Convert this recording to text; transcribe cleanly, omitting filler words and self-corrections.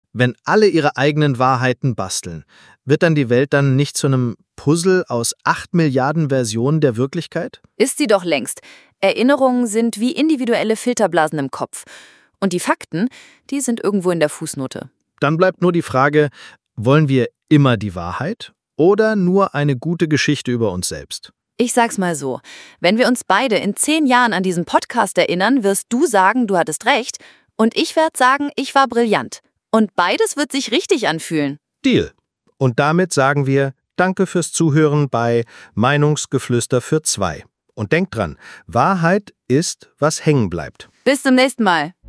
Wenn alle ihre eigenen Wahrheiten basteln, wird dann die Welt dann nicht zu einem Puzzle aus 8 Milliarden Versionen der Wirklichkeit? Ist sie doch längst. Erinnerungen sind wie individuelle Filterblasen im Kopf. Und die Fakten, die sind irgendwo in der Fußnote. Dann bleibt nur die Frage, wollen wir immer die Wahrheit oder nur eine gute Geschichte über uns selbst? Ich sag's mal so, wenn wir uns beide in 10 Jahren an diesen Podcast erinnern, wirst du sagen, du hattest recht, und ich werde sagen, ich war brillant. Und beides wird sich richtig anfühlen. Deal. Und damit sagen wir Danke fürs Zuhören bei Meinungsgeflüster für zwei. Und denkt dran, Wahrheit ist, was hängen bleibt. Bis zum nächsten Mal.